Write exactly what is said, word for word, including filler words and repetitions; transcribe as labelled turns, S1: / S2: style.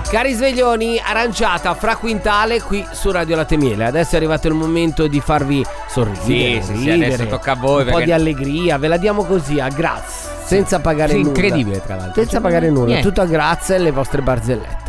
S1: Cari sveglioni, aranciata fra quintale qui su Radio Latte Miele. Adesso è arrivato il momento di farvi sorridere.
S2: Sì, sì, sì, adesso tocca a voi.
S1: Un
S2: perché...
S1: po' di allegria, ve la diamo così a grazie, senza pagare
S2: sì,
S1: nulla.
S2: incredibile tra l'altro.
S1: Senza pagare nulla,
S2: Niente.
S1: tutto a grazie alle vostre barzellette.